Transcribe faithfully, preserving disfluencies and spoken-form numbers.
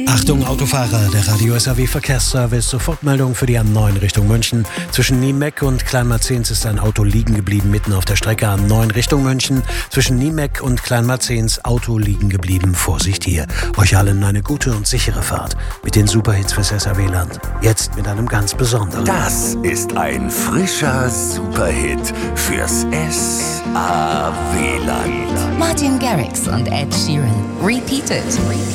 Achtung Autofahrer, der Radio S A W Verkehrsservice, Sofortmeldung für die A neun Richtung München. Zwischen Niemeck und Kleinmarzens ist ein Auto liegen geblieben, mitten auf der Strecke A neun Richtung München. Zwischen Niemeck und Kleinmarzens Auto liegen geblieben. Vorsicht hier. Euch allen eine gute und sichere Fahrt mit den Superhits fürs S A W-Land. Jetzt mit einem ganz besonderen. Das ist ein frischer Superhit fürs S A W-Land. Martin Garrix und Ed Sheeran. Repeat It.